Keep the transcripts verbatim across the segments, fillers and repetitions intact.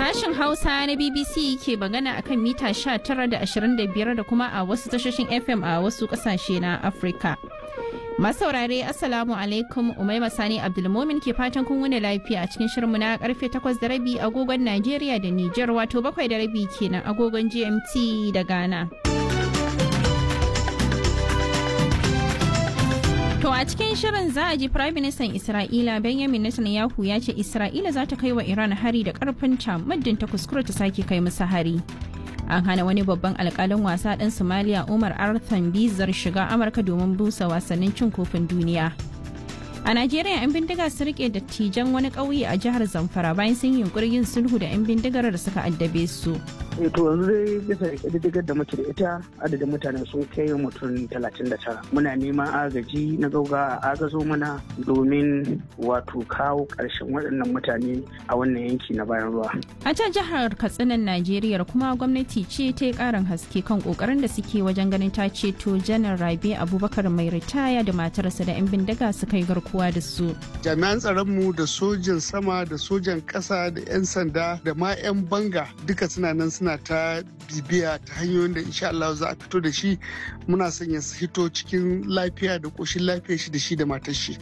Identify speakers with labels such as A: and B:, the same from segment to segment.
A: Sashen Hausa na B B C ke magana akan mita sha tara da ashirin da biyar da kuma a wasu tashoshin F M a wasu kasashe na Afirka. Masaurare Assalamu alaikum, Umaima Sani Abdulmomin ke fatan kun wuni lafiya a cikin shirinmu na karfe takwas da rabi agogon Najeriya da Nijar, wato bakwai da rabi kenan agogon G M T da Ghana. To a cikin shirin za a ji Prime Minister Isra'ila Benjamin Netanyahu ya ce Isra'ila za ta kai wa Iran hari da karfinta muddin ta kuskura ta sake kai musu hari. An hana wani babban alkalin wasa ɗan Somalia Umar Arthan Bizar shiga Amurka domin busa wasannin cin kofin duniya. A Najeriya 'yan bindiga sun rike dattijan wani ƙauye a jihar Zamfara bayan sun yi yunkurin yin sulhu da 'yan bindigar da suka addabe su.
B: to yanzu dai bisa ƙididdigar da muke da ita adadin mutane sun kai mutum talatin da tara. Muna neman agaji na gauga a agazo mana domin wato kawo ƙarshen waɗannan mutane a wannan yanki na bayan ruwa.
A: A can jihar Katsinan Najeriya kuma gwamnati ce ta yi ƙarin haske kan ƙoƙarin da suke wajen ganin ta ceto Janar Rabe Abubakar mai ritaya da matarsa da 'yan bindiga suka yi garkuwa da su.
C: Jami'an tsaronmu da sojan sama da sojan ƙasa da 'yan sanda da ma 'yan banga duka suna nan suna ta bibiya ta hanyoyin da insha Allah za a fito da shi. Muna son ya hito cikin lafiya da ƙoshin lafiya shi da shi da matar shi.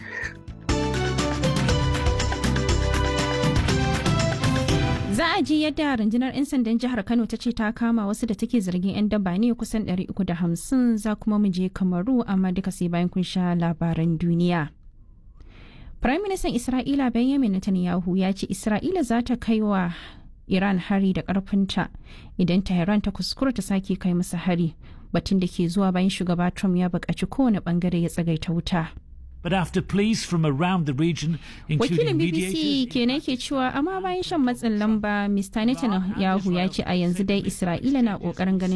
A: Za a ji yadda rundunar 'yan sandan jihar Kano ta ce ta kama wasu da take zargin 'yan daba ne kusan ɗari uku da hamsin, za kuma mu je Kamaru amma duka sai bayan kun sha labaran duniya. Prime Minister Isra'ila Benjamin Netanyahu ya ce Isra'ila za ta kai wa Iran hari da ƙarfinta idan Tehran ta kuskura ta sake kai masa hari, batun da ke zuwa bayan shugaba Trump ya buƙaci kowane ɓangare ya tsagaita wuta.
D: But after police from around the region,
A: Wakilin B B C kenan ke cewa amma bayan shan matsin lamba, Mr Netanyahu ya ce a yanzu dai Isra'ila na ƙoƙarin ganin